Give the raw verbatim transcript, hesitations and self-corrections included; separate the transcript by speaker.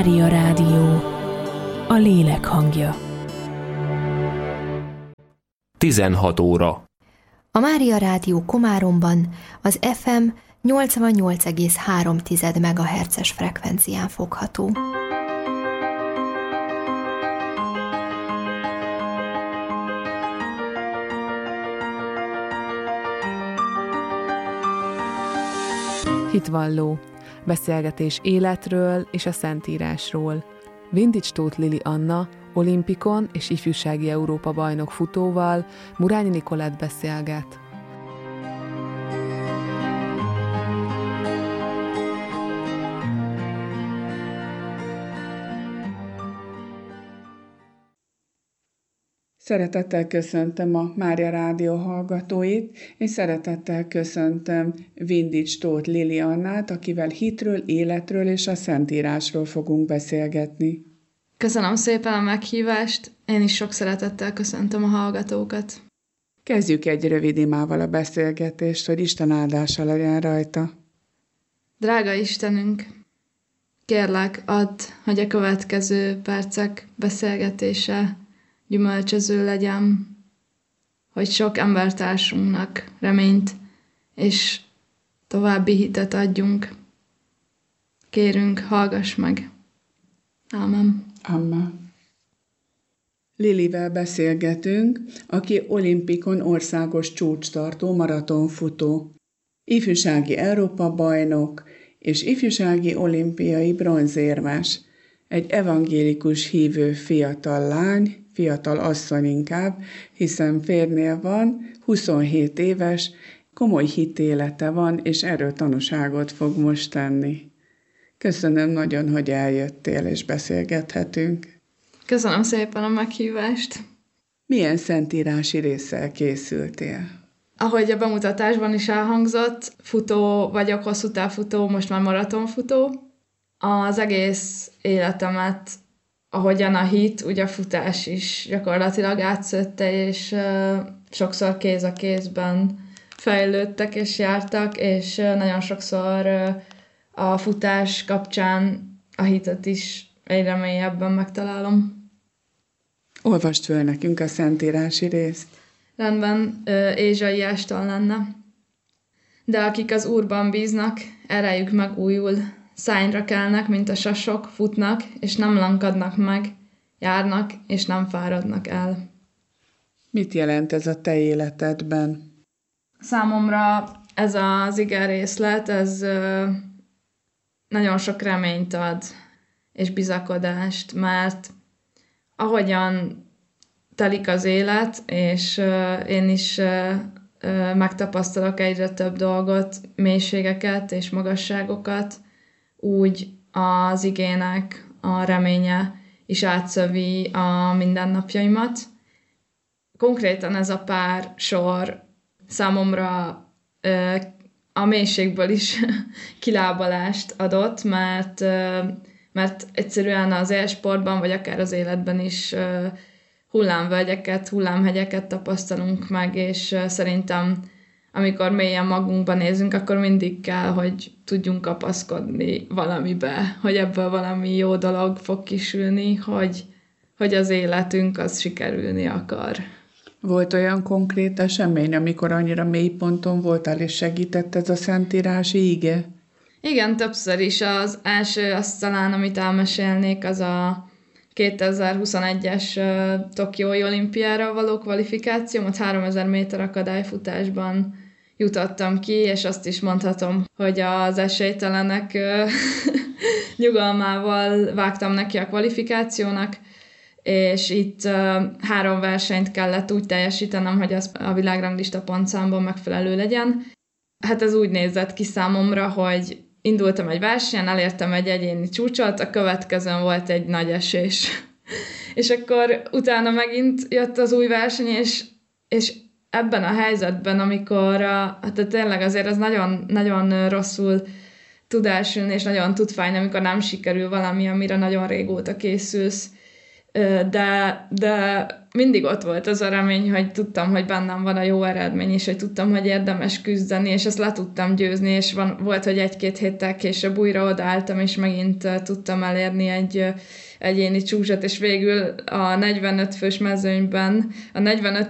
Speaker 1: Mária Rádió, a lélek hangja.
Speaker 2: tizenhat óra.
Speaker 3: A Mária Rádió Komáromban az ef em nyolcvannyolc egész három megahertzes frekvencián fogható.
Speaker 4: Hitvalló. Beszélgetés életről és a Szentírásról. Vindics Tóth Lili Anna, olimpikon és ifjúsági Európa-bajnok futóval Murányi Nikolett beszélget.
Speaker 5: Szeretettel köszöntöm a Mária Rádió hallgatóit, és szeretettel köszöntöm Vindics Tóth Lili Annát, akivel hitről, életről és a Szentírásról fogunk beszélgetni.
Speaker 6: Köszönöm szépen a meghívást, én is sok szeretettel köszöntöm a hallgatókat.
Speaker 5: Kezdjük egy rövid imával a beszélgetést, hogy Isten áldása legyen rajta.
Speaker 6: Drága Istenünk, kérlek, add, hogy a következő percek beszélgetése gyümölcsöző legyen, hogy sok embertársunknak reményt és további hitet adjunk. Kérünk, hallgass meg. Ámen.
Speaker 5: Amen. Lilivel beszélgetünk, aki olimpikon országos csúcstartó maratonfutó, ifjúsági Európa-bajnok és ifjúsági olimpiai bronzérmes, egy evangélikus hívő fiatal lány, fiatal asszony inkább, hiszen férnél van, huszonhét éves, komoly hitélete van, és erről tanúságot fog most tenni. Köszönöm nagyon, hogy eljöttél, és beszélgethetünk.
Speaker 6: Köszönöm szépen a meghívást.
Speaker 5: Milyen szentírási résszel készültél?
Speaker 6: Ahogy a bemutatásban is elhangzott, futó vagyok, hosszú távfutó, most már maratonfutó. Az egész életemet, ahogyan a hit, úgy a futás is gyakorlatilag átszőtte, és uh, sokszor kéz a kézben fejlődtek és jártak, és uh, nagyon sokszor uh, a futás kapcsán a hitet is egyre mélyebben megtalálom.
Speaker 5: Olvasd föl nekünk a szentírási részt.
Speaker 6: Rendben, uh, Ézsaiástól lenne. De akik az Úrban bíznak, erejük megújul, szárnyra kelnek, mint a sasok, futnak, és nem lankadnak meg, járnak, és nem fáradnak el.
Speaker 5: Mit jelent ez a te életedben?
Speaker 6: Számomra ez az igerészlet, ez ö, nagyon sok reményt ad, és bizakodást, mert ahogyan telik az élet, és ö, én is ö, ö, megtapasztalok egyre több dolgot, mélységeket és magasságokat, úgy az igének a reménye is átszövi a mindennapjaimat. Konkrétan ez a pár sor számomra ö, a mélységből is kilábalást adott, mert, ö, mert egyszerűen az élsportban, vagy akár az életben is ö, hullámvölgyeket, hullámhegyeket tapasztalunk meg, és ö, szerintem amikor mélyen magunkban nézünk, akkor mindig kell, hogy tudjunk kapaszkodni valamibe, hogy ebből valami jó dolog fog kisülni, hogy, hogy az életünk az sikerülni akar.
Speaker 5: Volt olyan konkrét esemény, amikor annyira mély ponton voltál, és segített ez a szentírási ige?
Speaker 6: Igen, többször is. Az első, azt talán, amit elmesélnék, az a kétezer-huszonegyes Tokiói olimpiára való kvalifikáció, ott háromezer méter akadályfutásban jutottam ki, és azt is mondhatom, hogy az esélytelenek nyugalmával vágtam neki a kvalifikációnak, és itt három versenyt kellett úgy teljesítenem, hogy az a világranglista pontszámban megfelelő legyen. Hát ez úgy nézett ki számomra, hogy indultam egy versenyen, elértem egy egyéni csúcsot, a következőn volt egy nagy esés. És akkor utána megint jött az új verseny, és, és ebben a helyzetben, amikor a, hát tényleg azért az nagyon, nagyon rosszul tud elsülni, és nagyon tud fájni, amikor nem sikerül valami, amire nagyon régóta készülsz. de, de mindig ott volt az a remény, hogy tudtam, hogy bennem van a jó eredmény, és hogy tudtam, hogy érdemes küzdeni, és ezt le tudtam győzni, és van, volt, hogy egy-két héttel később újra odaálltam, és megint tudtam elérni egy egyéni csúcsot, és végül a negyvenöt fős mezőnyben, a negyvenöt